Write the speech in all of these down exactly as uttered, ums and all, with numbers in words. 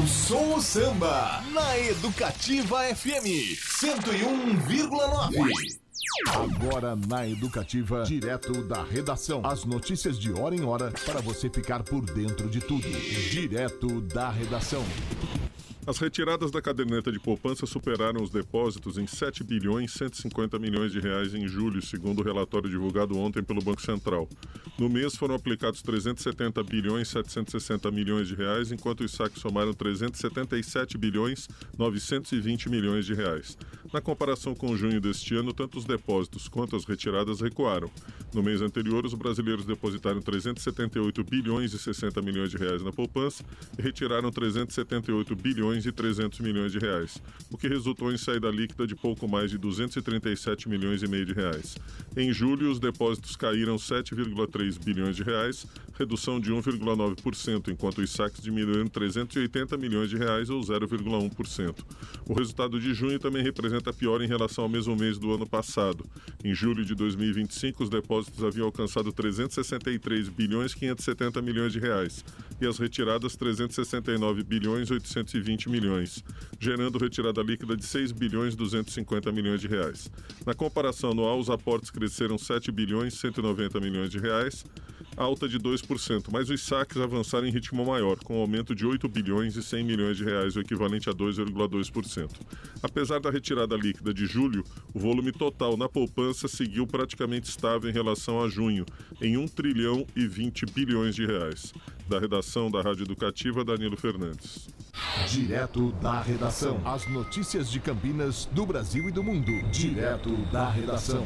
Eu sou o Samba, na Educativa F M cento e um vírgula nove. Agora na Educativa, direto da redação. As notícias de hora em hora para você ficar por dentro de tudo. Direto da redação. As retiradas da caderneta de poupança superaram os depósitos em sete bilhões cento e cinquenta milhões de reais em julho, segundo o relatório divulgado ontem pelo Banco Central. No mês foram aplicados trezentos e setenta bilhões setecentos e sessenta milhões de reais, enquanto os saques somaram trezentos e setenta e sete bilhões novecentos e vinte milhões de reais. Na comparação com junho deste ano, tanto os depósitos quanto as retiradas recuaram. No mês anterior, os brasileiros depositaram trezentos e setenta e oito bilhões e sessenta milhões de reais na poupança e retiraram trezentos e setenta e oito bilhões e trezentos milhões de reais, o que resultou em saída líquida de pouco mais de duzentos e trinta e sete milhões e meio de reais. Em julho, os depósitos caíram sete vírgula três bilhões de reais, redução de um vírgula nove por cento, enquanto os saques diminuíram trezentos e oitenta milhões de reais ou zero vírgula um por cento. O resultado de junho também representa pior em relação ao mesmo mês do ano passado. Em julho de dois mil e vinte e cinco, os depósitos haviam alcançado trezentos e sessenta e três bilhões quinhentos e setenta milhões de reais e as retiradas trezentos e sessenta e nove bilhões oitocentos e vinte milhões, gerando retirada líquida de seis bilhões duzentos e cinquenta milhões de reais. Na comparação anual, os aportes cresceram sete bilhões cento e noventa milhões de reais, alta de dois por cento, mas os saques avançaram em ritmo maior, com um aumento de oito bilhões e cem milhões de reais, o equivalente a dois vírgula dois por cento. Apesar da retirada líquida de julho, o volume total na poupança seguiu praticamente estável em relação a junho, em um trilhão e vinte bilhões de reais. Da redação da Rádio Educativa, Danilo Fernandes. Direto da redação. As notícias de Campinas, do Brasil e do mundo. Direto da redação.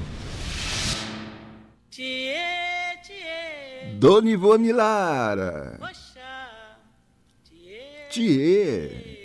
Tchê, tchê. Dona Ivone Lara. Poxa, tchê. Tchê.